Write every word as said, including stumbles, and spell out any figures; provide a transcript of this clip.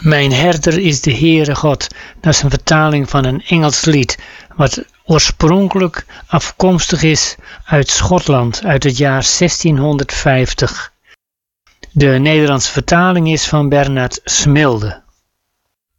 Mijn herder is de Heere God. Dat is een vertaling van een Engels lied, wat oorspronkelijk afkomstig is uit Schotland, uit het jaar zestienhonderdvijftig. De Nederlandse vertaling is van Bernard Smilde.